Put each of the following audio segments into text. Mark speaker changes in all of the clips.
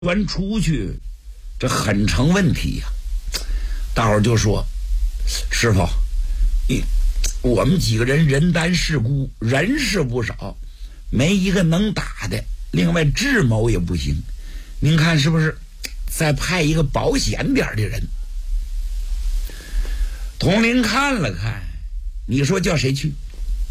Speaker 1: 完出去，这很成问题呀。大伙儿就说：“师傅，我们几个人人单势孤，人是不少，没一个能打的。另外智谋也不行，您看是不是？再派一个保险点的人。”统领看了看，你说叫谁去？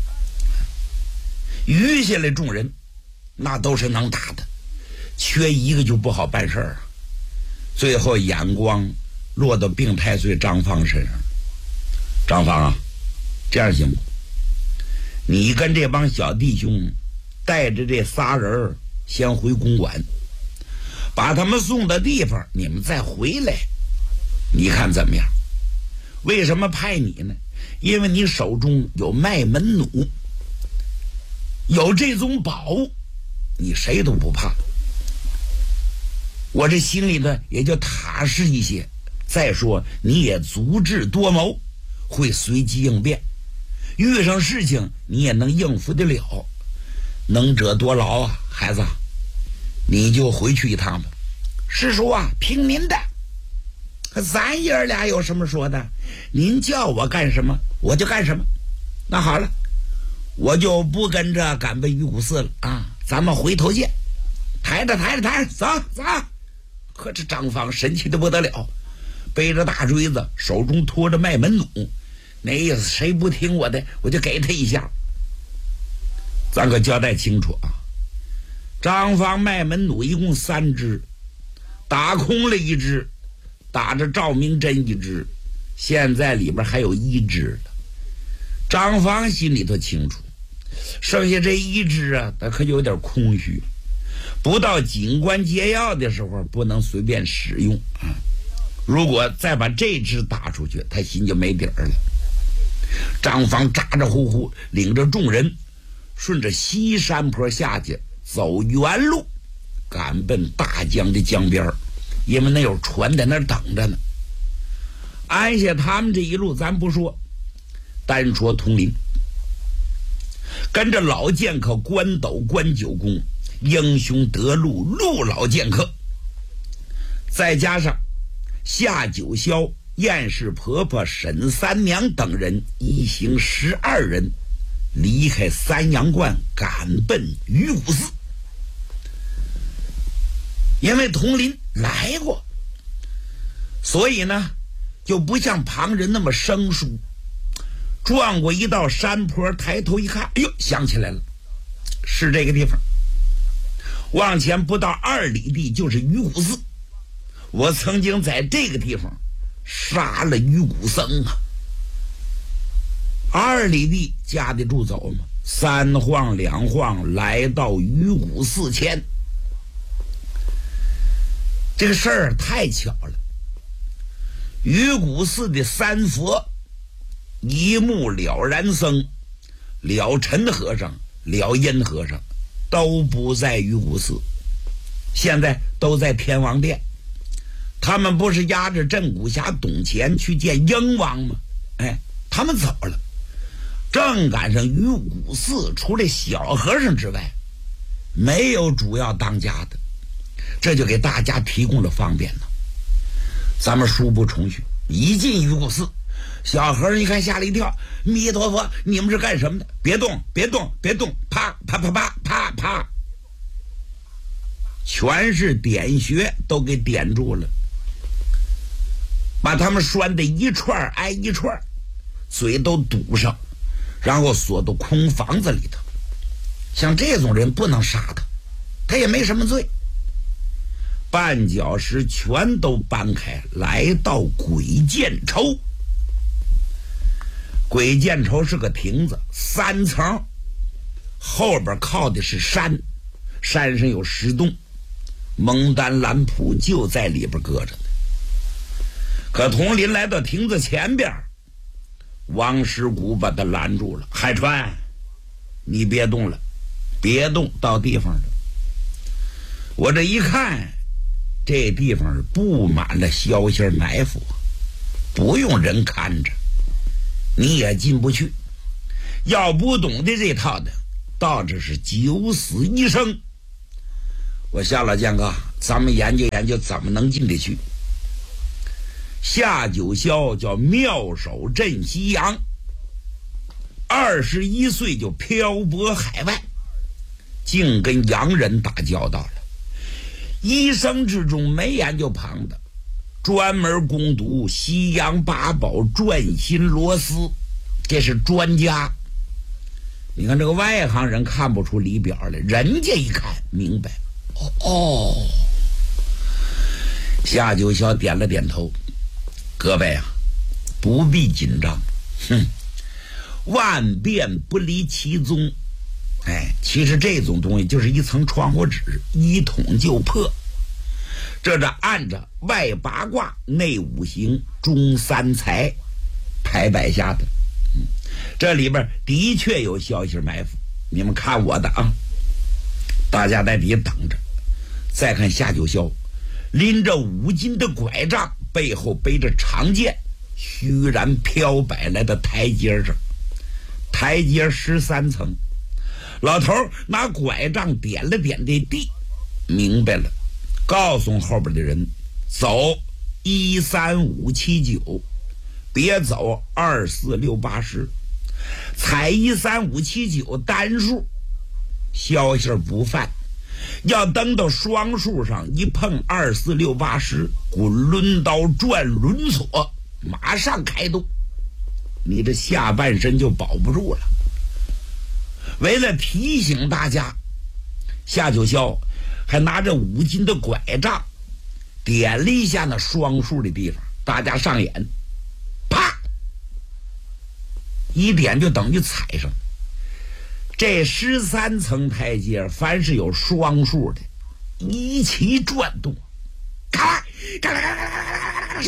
Speaker 1: 余下来众人，那都是能打的，缺一个就不好办事儿啊。最后眼光落到病太岁张方身上。张方啊，这样行不？你跟这帮小弟兄带着这仨人先回公馆，把他们送到地方，你们再回来，你看怎么样？为什么派你呢？因为你手中有麦门弩，有这种宝，你谁都不怕。我这心里呢也就踏实一些。再说你也足智多谋，会随机应变，遇上事情你也能应付得了。能者多劳啊，孩子，你就回去一趟吧。师叔啊，听您的，咱爷儿俩有什么说的？您叫我干什么我就干什么。那好了，我就不跟着赶奔鱼骨寺了啊！咱们回头见。抬着，走。可这张方神气的不得了，背着大锥子，手中拖着麦门弩，那意思谁不听我的，我就给他一下。咱可交代清楚啊！张方麦门弩一共3支，打空了1支，打着赵明真1支，现在里边还有1支了。张方心里头清楚，剩下这1支啊，他可有点空虚，不到紧关节要的时候不能随便使用啊。如果再把这支打出去，他心就没底儿了。张方咋咋呼呼领着众人顺着西山坡下去，走原路赶奔大江的江边，因为那有船在那儿等着呢。安下他们这一路咱不说，单说统领跟着老剑客关斗、关九公、英雄德禄、陆老剑客，再加上夏九霄、燕氏婆婆、沈三娘等人，一行12人离开三阳观，赶奔鱼骨寺。因为统领来过，所以呢就不像旁人那么生疏。转过一道山坡，抬头一看，哎呦，想起来了，是这个地方。往前不到2里地就是鱼骨寺，我曾经在这个地方杀了鱼骨僧啊。2里地架得住走吗？3晃2晃来到鱼骨寺前。这个事儿太巧了，鱼骨寺的3佛，一目了然僧、了尘和尚、了阴和尚都不在鱼骨寺，现在都在天王殿。他们不是押着镇古侠董乾去见鹰王吗？他们走了，正赶上鱼骨寺除了小和尚之外没有主要当家的，这就给大家提供了方便呢。咱们恕不重许，一进鱼骨寺，小和尚一看吓了一跳，弥陀佛，你们是干什么的？别动，啪啪啪啪啪啪，全是点穴都给点住了，把他们拴的一串挨一串，嘴都堵上，然后锁到空房子里头。像这种人不能杀他，他也没什么罪。绊脚石全都搬开，来到鬼见愁。鬼见愁是个亭子，3层，后边靠的是山，山上有石洞，蒙丹兰谱就在里边搁着呢。可统领来到亭子前边，王师古把他拦住了：“海川，你别动了，别动，到地方了。我这一看，这地方是布满了消息埋伏，不用人看着，你也进不去。要不懂得这套的，到这是9死1生。我夏老剑哥， 咱们研究研究怎么能进得去。夏九霄叫妙手镇西洋，21岁就漂泊海外，竟跟洋人打交道了。一生之中没研究旁的，专门攻读西洋八宝转心螺丝，这是专家。你看这个外行人看不出里表来，人家一看明白。夏九霄点了点头，各位啊，不必紧张，万变不离其宗。其实这种东西就是一层窗户纸，一捅就破。这是按着外八卦、内五行、中三才排摆下的。这里边的确有消息埋伏，你们看我的啊，大家在底下等着。再看夏九霄拎着5斤的拐杖，背后背着长剑，虚然飘摆来的台阶上。台阶13层，老头拿拐杖点了点这地，明白了，告诉后边的人走13579，别走24680，踩13579单数，消息不犯。要登到双数上一碰24680，滚抡刀转轮锁，马上开动，你这下半身就保不住了。为了提醒大家，夏九霄还拿着5斤的拐杖点了一下那双数的地方，大家上眼，啪一点就等于踩上。这13层台阶，凡是有双数的一起转动，咔咔咔咔，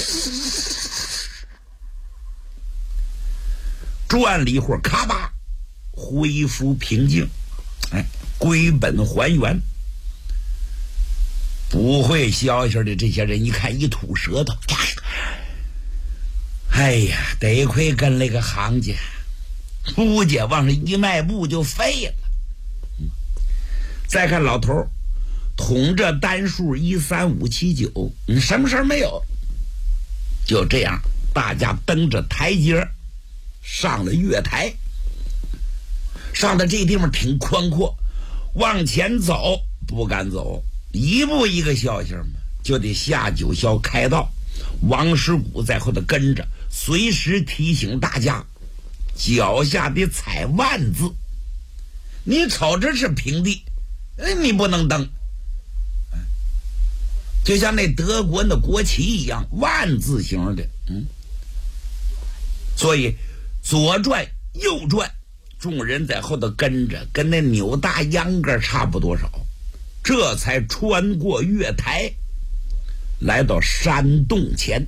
Speaker 1: 转了一会儿，咔吧恢复平静，归本还原。不会消息的这些人一看一吐舌头，哎呀，得亏跟了个行家，不解往上一迈步就废了。再看老头捅着单数13579，什么事儿没有。就这样，大家蹬着台阶上了月台，上的这地方挺宽阔，往前走不敢走，一步一个消息嘛，就得夏九霄开道，王师古在后头跟着，随时提醒大家脚下得踩万字。你瞅着是平地，你不能蹬，就像那德国那国旗一样，万字形的。所以左转右转，众人在后头跟着，跟那扭大秧歌差不多少，这才穿过月台，来到山洞前。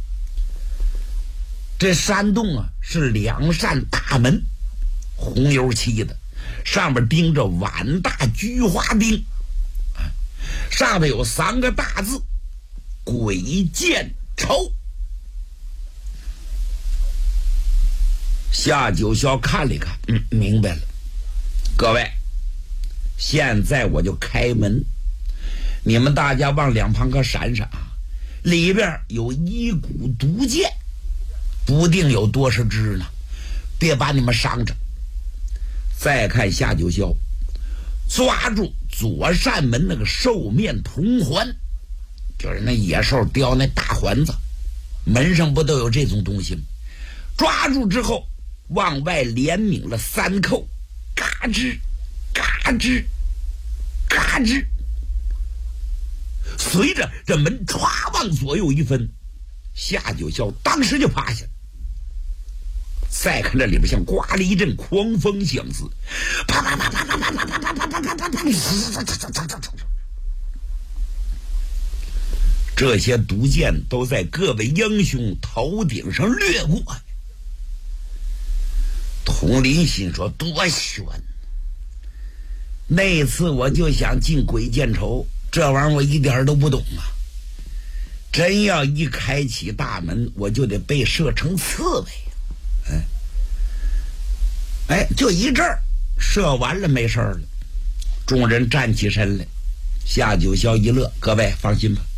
Speaker 1: 这山洞啊，是2扇大门，红油漆的，上面钉着碗大菊花钉，上头有3个大字：鬼见愁。夏九霄看了一看，明白了。各位，现在我就开门，你们大家往两旁可闪闪啊！里边有一股毒箭，不定有多少支呢，别把你们伤着。再看夏九霄抓住左扇门那个兽面铜环，就是那野兽叼那大环子，门上不都有这种东西吗？抓住之后往外连拧了3扣，嘎吱嘎吱嘎吱，随着这门歘往左右一分，夏九霄当时就趴下。再看这里边像刮了一阵狂风相似，啪啪啪啪啪啪啪啪啪啪啪啪啪啪，这些毒箭都在各位英雄头顶上掠过。佟林心说多悬，那次我就想进鬼见愁，这玩意儿我一点都不懂啊，真要一开启大门，我就得被射成刺猬。就一阵儿射完了没事了，众人站起身来， 下酒消一乐，各位放心吧。